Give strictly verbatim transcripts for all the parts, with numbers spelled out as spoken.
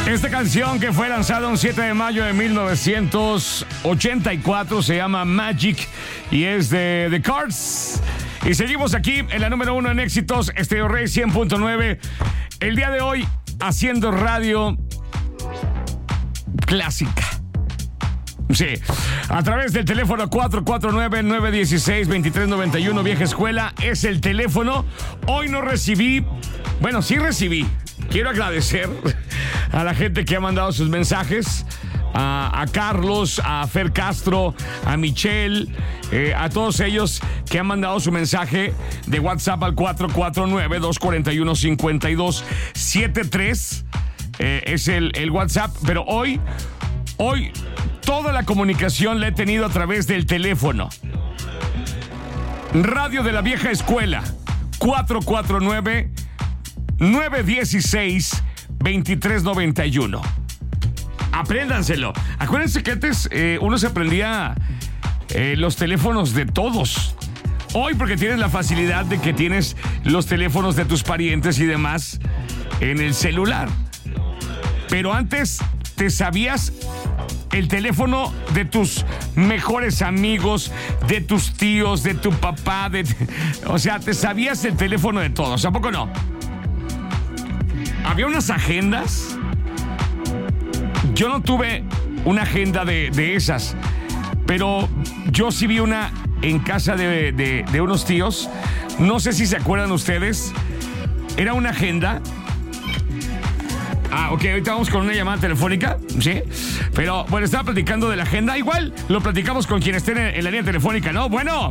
Esta canción, que fue lanzada un siete de mayo de mil novecientos ochenta y cuatro, se llama Magic y es de The Cars. Y seguimos aquí en la número uno en éxitos, Stereo Rey cien punto nueve. El día de hoy, haciendo radio clásica. Sí, a través del teléfono cuatro cuatro nueve, nueve uno seis, dos tres nueve uno, vieja escuela, es el teléfono. Hoy no recibí, bueno, sí recibí. Quiero agradecer a la gente que ha mandado sus mensajes, a, a Carlos, a Fer Castro, a Michelle, eh, a todos ellos que han mandado su mensaje de WhatsApp al cuatro cuatro nueve, dos cuatro uno, cinco dos siete tres. Eh, es el, el WhatsApp, pero hoy, hoy toda la comunicación la he tenido a través del teléfono. Radio de la vieja escuela, cuatro cuatro nueve, nueve uno seis, dos tres nueve uno. Apréndanselo. Acuérdense que antes eh, uno se aprendía eh, los teléfonos de todos. Hoy, porque tienes la facilidad de que tienes los teléfonos de tus parientes y demás en el celular. Pero antes te sabías el teléfono de tus mejores amigos, de tus tíos, de tu papá, de, o sea, te sabías el teléfono de todos. ¿A poco no? Había unas agendas. Yo no tuve una agenda de, de esas, pero yo sí vi una en casa de, de, de unos tíos. No sé si se acuerdan ustedes. Era una agenda. Ah, ok, ahorita vamos con una llamada telefónica, ¿sí? Pero, bueno, estaba platicando de la agenda. Igual lo platicamos con quien esté en, en la línea telefónica, ¿no? Bueno.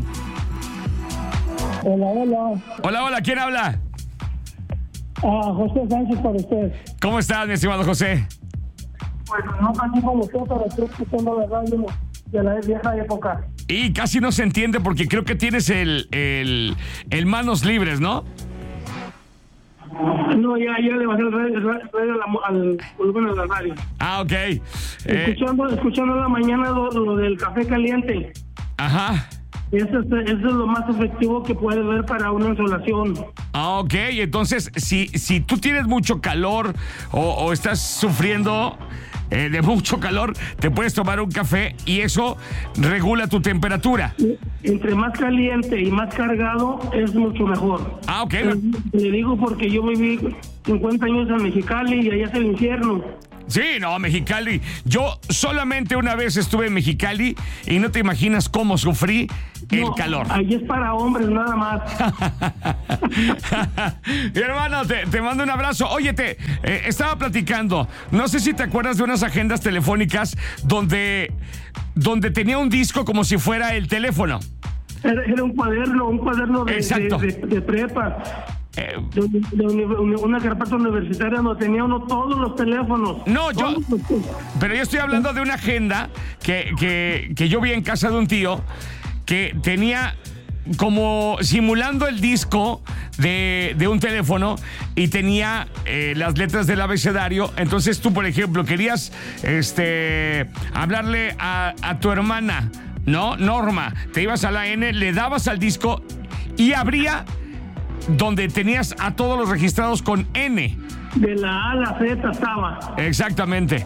Hola, hola. Hola, hola, ¿quién habla? Ah, José Sánchez para usted. ¿Cómo estás, mi estimado José? Pues no tan como usted, pero estoy escuchando la radio de la vieja época. Y casi no se entiende porque creo que tienes el, el, el manos libres, ¿no? No, ya, ya le bajé el radio, el radio al volumen de la radio. Ah, ok. Eh, escuchando, escuchando en la mañana lo, lo del café caliente. Ajá. Eso es, eso es lo más efectivo que puede ver para una insolación. Ah, ok. Entonces, si, si tú tienes mucho calor o, o estás sufriendo eh, de mucho calor, te puedes tomar un café y eso regula tu temperatura. Entre más caliente y más cargado es mucho mejor. Ah, ok. Le, le digo porque yo viví cincuenta años en Mexicali y allá es el infierno. Sí, no, Mexicali. Yo solamente una vez estuve en Mexicali y no te imaginas cómo sufrí el no, calor. Ahí es para hombres nada más. Mi hermano, te, te mando un abrazo. Oye, te eh, estaba platicando. No sé si te acuerdas de unas agendas telefónicas donde, donde tenía un disco como si fuera el teléfono. Era, era un cuaderno, un cuaderno de, Exacto. de, de, de prepa. Eh, de, de, de una carpeta universitaria donde tenía uno todos los teléfonos. No, yo. Los... Pero yo estoy hablando de una agenda que, que, que yo vi en casa de un tío que tenía como simulando el disco de, de un teléfono y tenía eh, las letras del abecedario. Entonces tú, por ejemplo, querías este hablarle a, a tu hermana, ¿no? Norma. Te ibas a la N, le dabas al disco y abría donde tenías a todos los registrados con N. De la A a la Z estaba. Exactamente.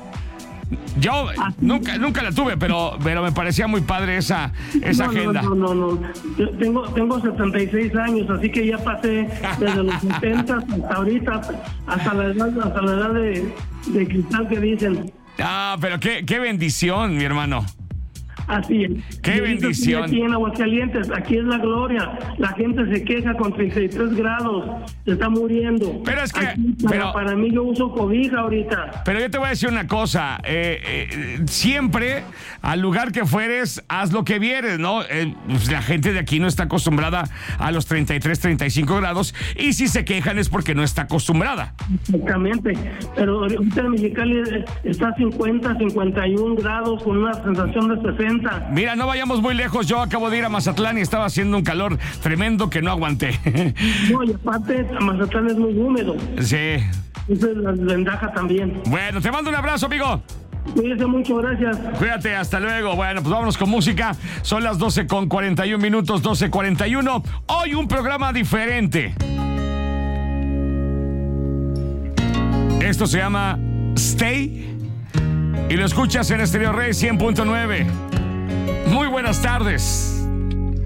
Yo nunca, nunca la tuve, pero, pero me parecía muy padre esa, esa no, agenda. No, no, no, no. Yo tengo, tengo setenta y seis años, así que ya pasé desde los setenta hasta ahorita, hasta la edad, hasta la edad de, de cristal que dicen. Ah, pero qué, qué bendición, mi hermano. Así es. ¡Qué bendición! Aquí en Aguascalientes, aquí es la gloria. La gente se queja con treinta y tres grados, se está muriendo. Pero es que... Aquí, para, pero, para mí yo uso cobija ahorita. Pero yo te voy a decir una cosa. Eh, eh, siempre, al lugar que fueres, haz lo que vieres, ¿no? Eh, pues la gente de aquí no está acostumbrada a los treinta y tres, treinta y cinco grados. Y si se quejan es porque no está acostumbrada. Exactamente. Pero ahorita en Mexicali está a cincuenta, cincuenta y uno grados con una sensación de sesenta. Mira, no vayamos muy lejos. Yo acabo de ir a Mazatlán y estaba haciendo un calor tremendo que no aguanté. No, y aparte, Mazatlán es muy húmedo. Sí. Esa es la ventaja también. Bueno, te mando un abrazo, amigo. Cuídese mucho, gracias. Cuídate, hasta luego. Bueno, pues vámonos con música. Son las doce con cuarenta y uno minutos, doce cuarenta y uno. Hoy un programa diferente. Esto se llama Stay. Y lo escuchas en Stereo Rey cien punto nueve. Muy buenas tardes.